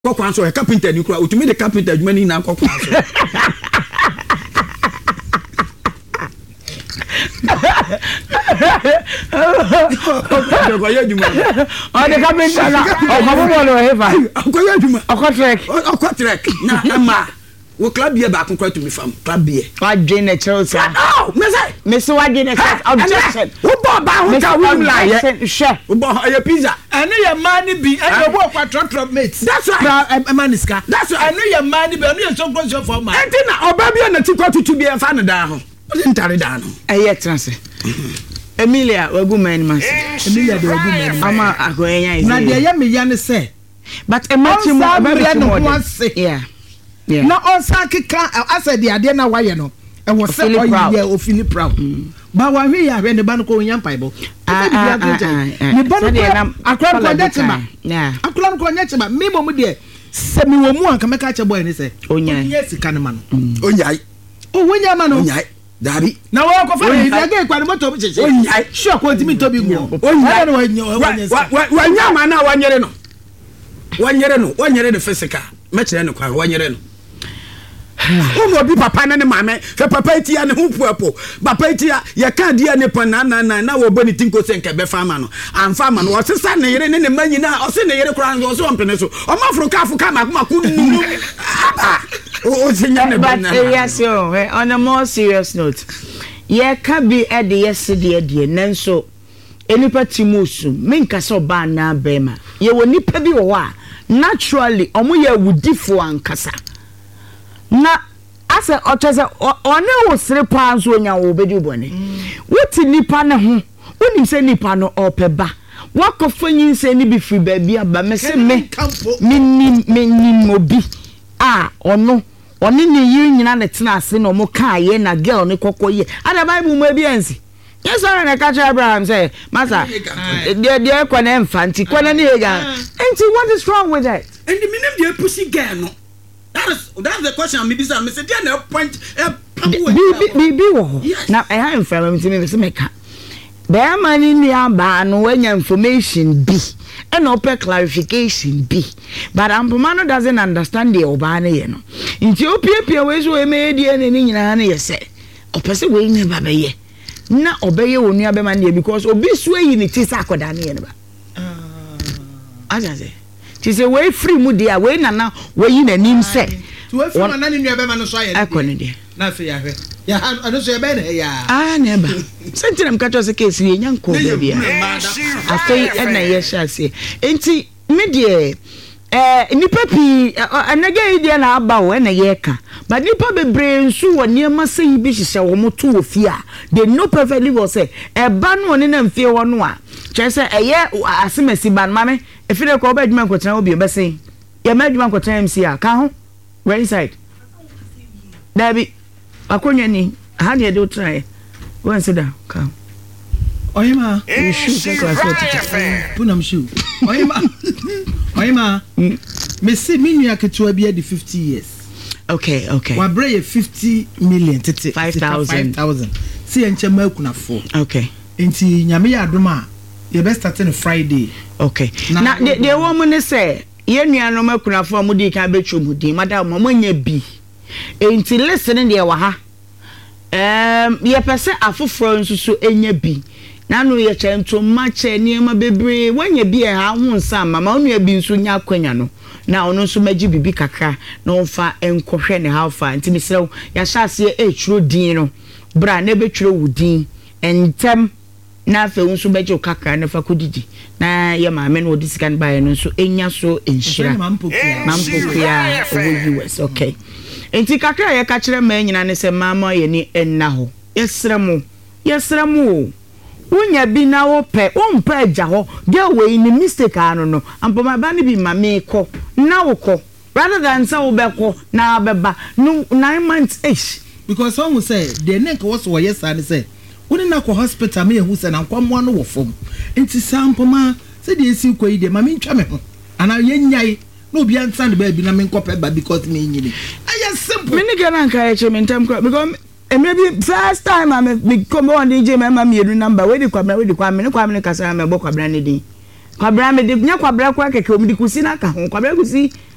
kokwan so carpenter ni kura otumi de carpenter adwuma ni na kokwan so okoya adwuma o de carpenter na okobo lo hefa okoya adwuma okotrek na ma wo club here ba konkwa to me fam club here wadwe na Chelsea me say wadwe na objection wo ba ho ka wo la ye she wo ba ya pizza anu ye man bi anu bo kwa trot mate that's right maniska that's right anu ye man bi anu ye so close for man entina oba bia na tikwa tutu bia fa na da ho o ntare da no eye transe Emilia wagumen mas Emilia de wagumen ama akonya is na de ye me ya ne say but emati mo yeah yeah na onsa keka asa de ade na waye no e wo se oye o feel proud ba wa hwe ya hwe ne ba no ko nya mpaibo ni ba no akra ko de chima yeah akra ko nya chima me mo de se mi wo mu anka meka che boy ne se onya sika ne ma no onyai o wonya ma no onyai dabi na wo ko fa ya ge kwa ne moto bi cheche onyai sure ko ntimi to bi go onyai na wanya ma na wanyere no physical me kire ne kwa wanyere no Uno bi papa na ne mame fe papa etia ne hupuapo papa etia ye ka dia ne pana na wo boni tinko senke be fama no amfa ma no o sesa ne yere ne ne manyina o se ne yere kura o so ompene so o ma fro ka afuka ma ku nu o sinya ne bana yes yo on a more serious note ye ka bi e de yesede de nanso enipa timusu menka so ba na bema ye wo nipa bi wo a naturally omo ye wudifo ankasa na asa otese one wo sere panso onya wo bedi bone wuti nipa ne ho unim se nipa no opeba wakofanyin se ni bi free baby aba me se me obi ono ni yi nyina ne tena ase no mo ka ye na girl ne kokoye ada bible mo bi ansi yes sorry na catch Abraham say master de kwa na mfanti kwa na ne ga enti what is wrong with that and the meaning the pussy girl no that's the question me bisa me say there na point bi wo na I have information me say meka be amani ni aba no wanya information bi and open clarification bi but ampomano doesn't understand the oba na ye no nti opia we so e me die ne nyina na ye say opese we nya baba ye na obeye wonu abema na because obi so yi ni ti sa akoda na ye ne ba ajaze ti say we free mu dia we na we yi na nim say we free na ni nu abema no so aye akone dia na fe ya hwe ya anu so e be na ya neba sentinam kacho se case ye nyanko ba bia afei na ye shase enti me die nipa pi anage idea na aba wo na ye ka but nipa bebre nsu wo niema sei bi hihye wo moto wo fi a they know perfectly well say e ba no ne na mfie wo no a kyerese eye asemasi ban mame e fi de ko ba adwuma nkotena obi be sei ye ma adwuma nkotena MC a ka ho right side dabi akonya ni ha de do try go and sit down ka oyima you shoot class punam shoe oyima me see me nua ketua bia di 50 years okay wa bray 50 million tete 5,000 see enchema kunafo okay enti nyame ya adoma ye best start on Friday okay na de woman ne say ye nua no makunafo amudi kan betwom din madam manya bi enti listen de wa ha ye pese afoforo nsusu enya bi na no ye chento mache niema bebre wanya bi ha ho nsa mama onu abi nsu nya akwanya no na ono nso magi bibi kakra na onfa enkohwe ne ha fa enti misrew ya hyase etwuro din no bra na betwuro wudin entem na afa nso beji kakra na fa kodidi na ye maame no odisika n bae no nso enya so enhira mampokia owo US okay enti kakra ye ka kire ma nyina ne se mama ye ni enna ho yesremu unya bi na wo pe umpa agya ho de we ni mistake anu no ampoma ba ne bi mame ko na wo ko rather than say wo be ko na beba no 9 months ish because some will say the neck was wo yes and say woni na ko hospital me hu say na kwamwa no wo fom enti sampoma say de esi ko yi de mame ntwa me ho ana yanyai no bi answer ba bi na me nkope ba because me nyini aya simple me ni gana nka eche me ntam ko because maybe first time I me come on DJ mama me edu number we di kwamne kasa me bo kwabra ne din kwabra me di nya kwabra kwa keke omdi kusi na ka ho kwabra kusi